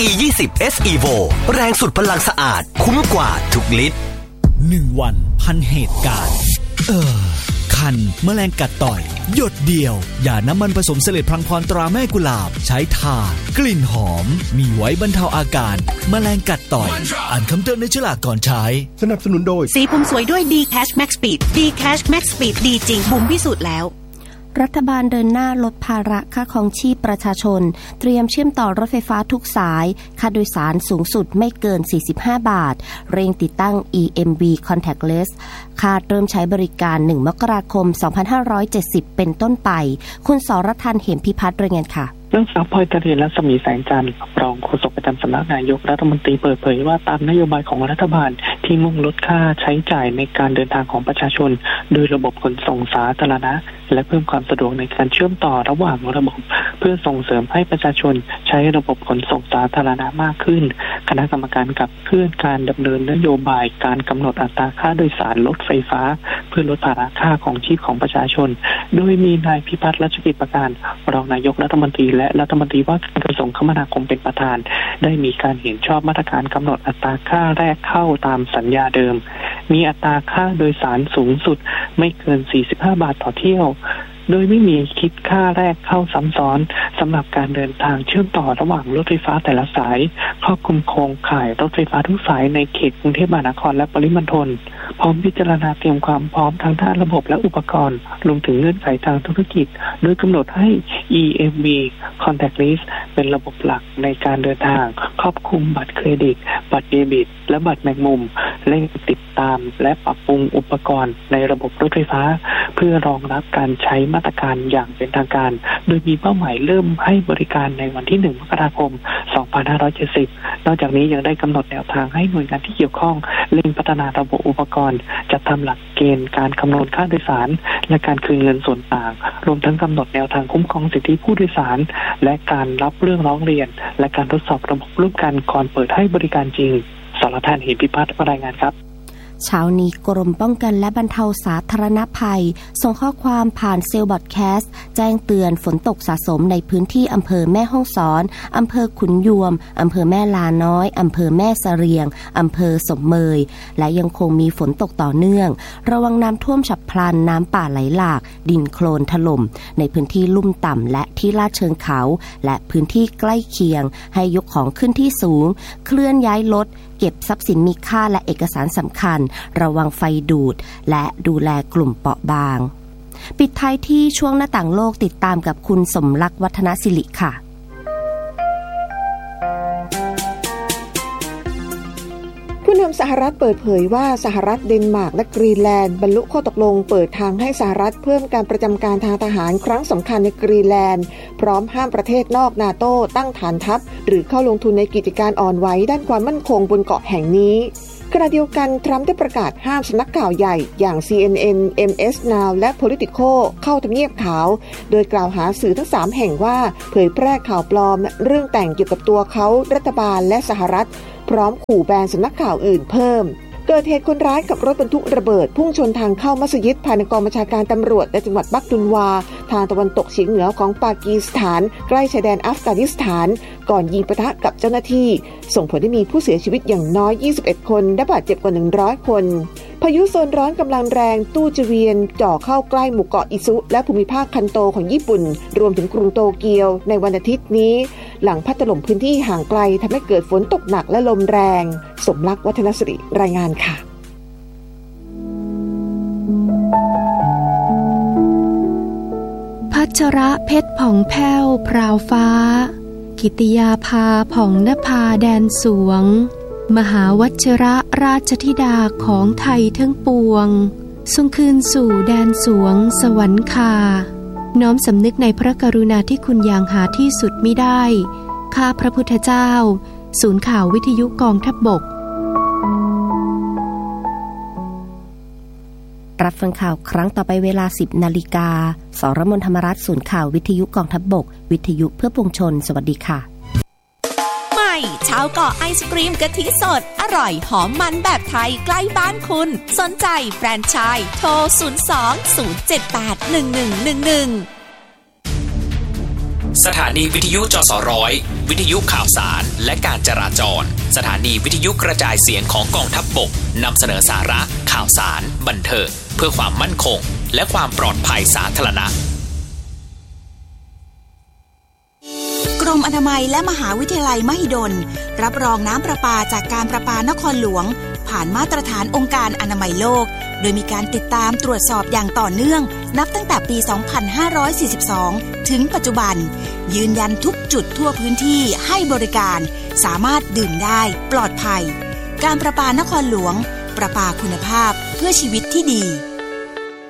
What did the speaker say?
E20S Evo แรงสุดพลังสะอาดคุ้มกว่าทุกลิตร 1 วันพันเหตุการณ์คันแมลงกัดต่อยหยดเดียวอย่าน้ำมันผสมเสลดพลังพรตราแม่กุหลาบใช้ทากลิ่นหอมมีไว้บรรเทาอาการแมลงกัดต่อยอ่านคำเตือนในฉลากก่อนใช้สนับสนุนโดยสีผมสวยด้วย D-Cash Max Speed D-Cash Max Speed ดีจริงบุ๋มพิสูจน์แล้วรัฐบาลเดินหน้าลดภาระค่าครองชีพประชาชนเตรียมเชื่อมต่อรถไฟฟ้าทุกสายค่าโดยสารสูงสุดไม่เกิน45 บาทเร่งติดตั้ง EMV Contactless คาดเริ่มใช้บริการ1 มกราคม 2570 เป็นต้นไปคุณสรทันเหมพิพัฒน์รายงานค่ะเรื่องสาวพลอยตรีรัศมีแสงจันทร์รองโฆษกประจำสำนักนายกรัฐมนตรีเปิดเผยว่าตามนโยบายของรัฐบาลที่มุ่งลดค่าใช้จ่ายในการเดินทางของประชาชนโดยระบบขนส่งสาธารณะและเพิ่มความสะดวกในการเชื่อมต่อระหว่างระบบเพื่อส่งเสริมให้ประชาชนใช้ระบบขนส่งสาธารณะมากขึ้นคณะกรรมการขับเคลื่อนการดำเนินนโยบายการกำหนดอัตราค่าโดยสารรถไฟฟ้าเพื่อลดภาระค่าของชีพของประชาชนโดยมีนายพิพัฒน์รัชกิจประการรองนายกรัฐมนตรีและรัฐมนตรีว่าการกระทรวงคมนาคมเป็นประธานได้มีการเห็นชอบมาตรการกำหนดอัตราค่าแรกเข้าตามสัญญาเดิมมีอัตราค่าโดยสารสูงสุดไม่เกิน45 บาทต่อเที่ยวโดยไม่มีคิดค่าแรกเข้าซ้ำซ้อนสำหรับการเดินทางเชื่อมต่อระหว่างรถไฟฟ้าแต่ละสายครอบคลุมโครงข่ายรถไฟฟ้าทุกสายในเขตกรุงเทพมหานครและปริมณฑลพร้อมพิจารณาเตรียมความพร้อมทางด้านระบบและอุปกรณ์รวมถึงเงื่อนไขทางธุรกิจโดยกำหนดให้ EMV Contactless เป็นระบบหลักในการเดินทางครอบคลุมบัตรเครดิตบัตรเดบิตและบัตรแมกมุมเร่งติดตามและปรับปรุงอุปกรณ์ในระบบรถไฟฟ้าเพื่อรองรับการใช้มาตรการอย่างเป็นทางการโดยมีเป้าหมายเริ่มให้บริการในวันที่1 มกราคม 2570นอกจากนี้ยังได้กำหนดแนวทางให้หน่วยงานที่เกี่ยวข้องเร่งพัฒนาระบบอุปกรณ์จัดทำหลักเกณฑ์การคำนวณค่าโดยสารและการคืนเงินส่วนต่างรวมทั้งกำหนดแนวทางคุ้มครองสิทธิผู้โดยสารและการรับเรื่องร้องเรียนและการทดสอบระบบร่วมกันก่อนเปิดให้บริการจริงสรทัน เหมพิพัฒน์รายงานครับเช้านี้กรมป้องกันและบรรเทาสาธารณภัยส่งข้อความผ่านเซลล์บอดแคสต์แจ้งเตือนฝนตกสะสมในพื้นที่อำเภอแม่ฮ่องสอนอำเภอขุนยวมอำเภอแม่ลาน้อยอำเภอแม่เสรียงอำเภอสมเมยและยังคงมีฝนตกต่อเนื่องระวังน้ำท่วมฉับพลันน้ำป่าไหลหลากดินโคลนถล่มในพื้นที่ลุ่มต่ำและที่ลาดเชิงเขาและพื้นที่ใกล้เคียงให้ยกของขึ้นที่สูงเคลื่อนย้ายรถเก็บทรัพย์สินมีค่าและเอกสารสำคัญระวังไฟดูดและดูแลกลุ่มเปราะบางปิดท้ายที่ช่วงหน้าต่างโลกติดตามกับคุณสมรักษ์วัฒนศิริค่ะผู้นำสหรัฐเปิดเผยว่าสหรัฐเดนมาร์กและกรีนแลนด์บรรลุข้อตกลงเปิดทางให้สหรัฐเพิ่มการประจำการทางทหารครั้งสำคัญในกรีนแลนด์พร้อมห้ามประเทศนอกนาโต้ตั้งฐานทัพหรือเข้าลงทุนในกิจการอ่อนไหวด้านความมั่นคงบนเกาะแห่งนี้ขณะเดียวกันทรัมป์ได้ประกาศห้ามสำนักข่าวใหญ่อย่าง CNN, MS Now และ Politico เข้าทำเนียบขาวโดยกล่าวหาสื่อทั้ง3แห่งว่าเผยแพร่ข่าวปลอมเรื่องแต่งเกี่ยวกับตัวเขารัฐบาลและสหรัฐพร้อมขู่แบนสำนักข่าวอื่นเพิ่มเกิดเหตุคนร้ายกับรถบรรทุกระเบิดพุ่งชนทางเข้ามัสยิดภายในกองบัญชาการตำรวจในจังหวัดบักดุนวาทางตะวันตกเฉียงเหนือของปากีสถานใกล้ชายแดนอัฟกานิสถานก่อนยิงปะทะกับเจ้าหน้าที่ส่งผลให้มีผู้เสียชีวิตอย่างน้อย21คนและบาดเจ็บกว่า100คนพายุโซนร้อนกำลังแรงตู้จะเวียนจ่อเข้าใกล้หมู่เกาะอิซุและภูมิภาคคันโตของญี่ปุ่นรวมถึงกรุงโตเกียวในวันอาทิตย์นี้หลังพัดถล่มพื้นที่ห่างไกลทำให้เกิดฝนตกหนักและลมแรงสมรักษ์วัฒนศิริรายงานค่ะพัชระเพชรผ่องแผ้วพราวฟ้ากิติยาภาผ่องนภาแดนสวงมหาวัชระราชธิดาของไทยทั้งปวงทรงคืนสู่แดนสวงสวรรคาน้อมสำนึกในพระกรุณาธิคุณอย่างหาที่สุดมิได้ข้าพระพุทธเจ้าศูนย์ข่าววิทยุกองทัพบกรับฟังข่าวครั้งต่อไปเวลา 10 นาฬิกาสรมน ธรรมรัตน์ศูนย์ข่าววิทยุกองทัพบกวิทยุเพื่อปวงชนสวัสดีค่ะใหม่ชาวเกาะไอศกรีมกะทิสดอร่อยหอมมันแบบไทยใกล้บ้านคุณสนใจแฟรนไชส์โทร02 078 1111 สถานีวิทยุจส.100วิทยุข่าวสารและการจราจรสถานีวิทยุกระจายเสียงของกองทัพบกนำเสนอสาระข่าวสารบันเทิงเพื่อความมั่นคงและความปลอดภัยสาธารณะกรมอนามัยและมหาวิทยาลัยมหิดลรับรองน้ำประปาจากการประปานครหลวงผ่านมาตรฐานองค์การอนามัยโลกโดยมีการติดตามตรวจสอบอย่างต่อเนื่องนับตั้งแต่ปี 2542 ถึงปัจจุบันยืนยันทุกจุดทั่วพื้นที่ให้บริการสามารถดื่มได้ปลอดภัยการประปานครหลวงประปาคุณภาพเพื่อชีวิตที่ดี